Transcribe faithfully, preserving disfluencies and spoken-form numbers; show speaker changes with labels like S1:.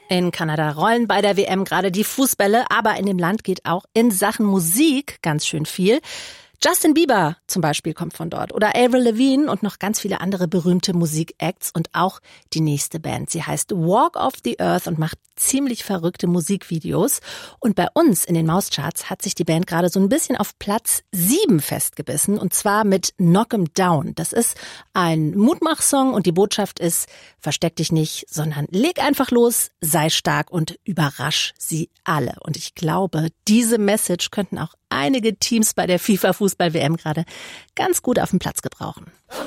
S1: In Kanada rollen bei der W M gerade die Fußbälle, aber in dem Land geht auch in Sachen Musik ganz schön viel. Justin Bieber zum Beispiel kommt von dort oder Avril Lavigne und noch ganz viele andere berühmte Musikacts und auch die nächste Band. Sie heißt Walk of the Earth und macht ziemlich verrückte Musikvideos. Und bei uns in den Mauscharts hat sich die Band gerade so ein bisschen auf Platz sieben festgebissen und zwar mit Knock 'em Down. Das ist ein Mutmachsong und die Botschaft ist, versteck dich nicht, sondern leg einfach los, sei stark und überrasch sie alle. Und ich glaube, diese Message könnten auch einige Teams bei der FIFA-Fußball-W M gerade ganz gut auf dem Platz gebrauchen.